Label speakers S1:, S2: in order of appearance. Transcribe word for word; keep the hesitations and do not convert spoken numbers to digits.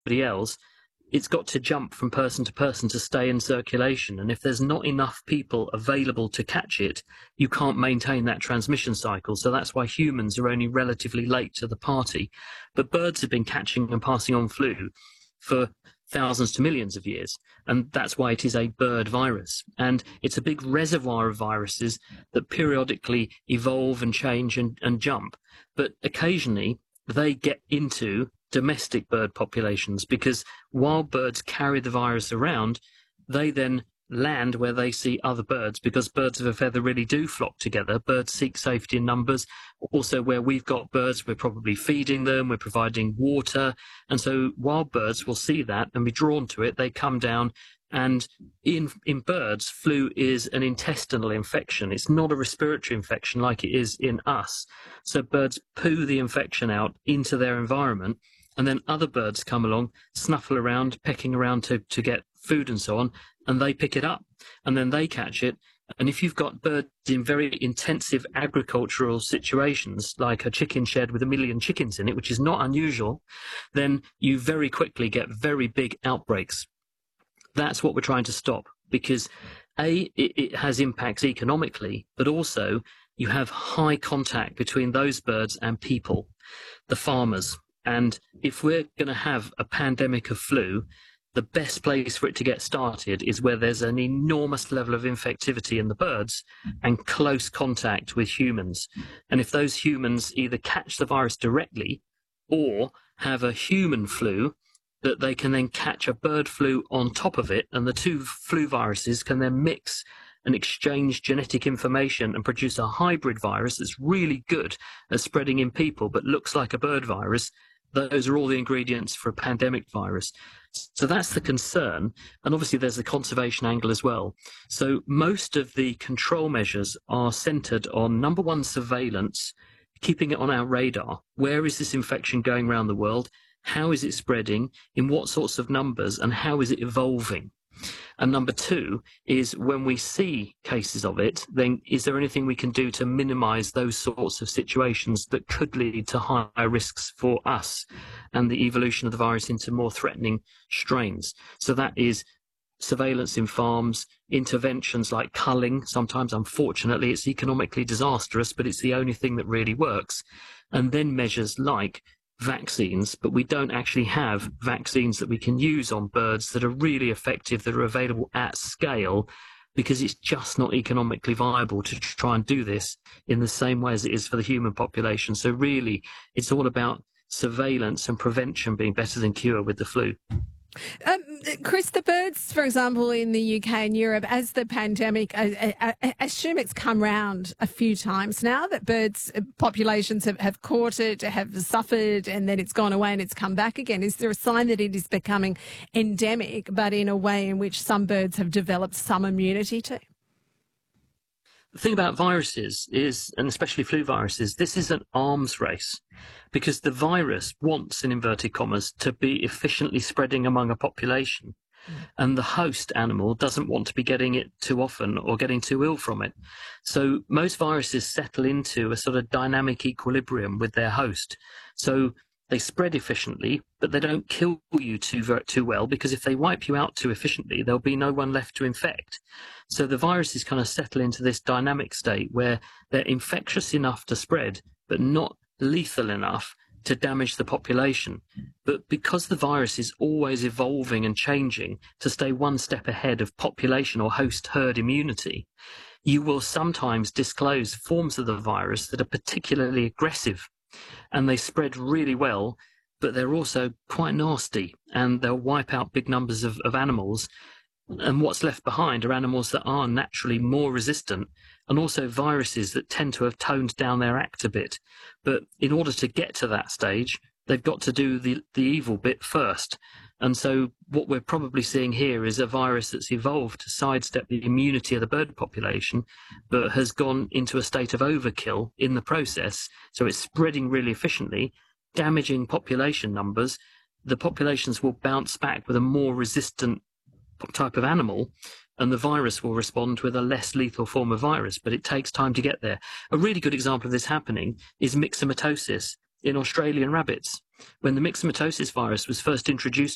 S1: else, it's got to jump from person to person to stay in circulation. And if there's not enough people available to catch it, you can't maintain that transmission cycle. So that's why humans are only relatively late to the party. But birds have been catching and passing on flu for thousands to millions of years. And that's why it is a bird virus. And it's a big reservoir of viruses that periodically evolve and change and, and jump. But occasionally they get into domestic bird populations, because while birds carry the virus around, they then land where they see other birds, because birds of a feather really do flock together. Birds seek safety in numbers. Also, where we've got birds, we're probably feeding them, we're providing water. And so wild birds will see that and be drawn to it. They come down. And in in birds, flu is an intestinal infection. It's not a respiratory infection like it is in us. So birds poo the infection out into their environment, and then other birds come along, snuffle around, pecking around to, to get food and so on, and they pick it up, and then they catch it. And if you've got birds in very intensive agricultural situations, like a chicken shed with a million chickens in it, which is not unusual, then you very quickly get very big outbreaks. That's what we're trying to stop, because A, it, it has impacts economically, but also you have high contact between those birds and people, the farmers. And if we're going to have a pandemic of flu, the best place for it to get started is where there's an enormous level of infectivity in the birds and close contact with humans. And if those humans either catch the virus directly or have a human flu, that they can then catch a bird flu on top of it, and the two flu viruses can then mix and exchange genetic information and produce a hybrid virus that's really good at spreading in people but looks like a bird virus. Those are all the ingredients for a pandemic virus. So that's the concern. And obviously there's the conservation angle as well. So most of the control measures are centered on, number one, surveillance, keeping it on our radar. Where is this infection going around the world? How is it spreading? In what sorts of numbers? And how is it evolving? And number two is, when we see cases of it, then is there anything we can do to minimize those sorts of situations that could lead to higher risks for us and the evolution of the virus into more threatening strains? So that is surveillance in farms, interventions like culling. Sometimes, unfortunately, it's economically disastrous, but it's the only thing that really works. And then measures like vaccines, but we don't actually have vaccines that we can use on birds that are really effective, that are available at scale, because it's just not economically viable to try and do this in the same way as it is for the human population. So really, it's all about surveillance and prevention being better than cure with the flu.
S2: Um, Chris, the birds, for example, in the U K and Europe, as the pandemic, I, I, I assume it's come round a few times now, that birds populations have, have caught it, have suffered, and then it's gone away and it's come back again. Is there a sign that it is becoming endemic, but in a way in which some birds have developed some immunity to?
S1: The thing about viruses is, and especially flu viruses, this is an arms race, because the virus wants, in inverted commas, to be efficiently spreading among a population. Mm. And the host animal doesn't want to be getting it too often or getting too ill from it. So most viruses settle into a sort of dynamic equilibrium with their host. So they spread efficiently, but they don't kill you too, too well, because if they wipe you out too efficiently, there'll be no one left to infect. So the viruses kind of settle into this dynamic state where they're infectious enough to spread, but not lethal enough to damage the population. But because the virus is always evolving and changing to stay one step ahead of population or host herd immunity, you will sometimes disclose forms of the virus that are particularly aggressive, and they spread really well, but they're also quite nasty, and they'll wipe out big numbers of, of animals. And what's left behind are animals that are naturally more resistant, and also viruses that tend to have toned down their act a bit. But in order to get to that stage, they've got to do the, the evil bit first. And so what we're probably seeing here is a virus that's evolved to sidestep the immunity of the bird population, but has gone into a state of overkill in the process. So it's spreading really efficiently, damaging population numbers. The populations will bounce back with a more resistant type of animal, and the virus will respond with a less lethal form of virus, but it takes time to get there. A really good example of this happening is myxomatosis in Australian rabbits. When the myxomatosis virus was first introduced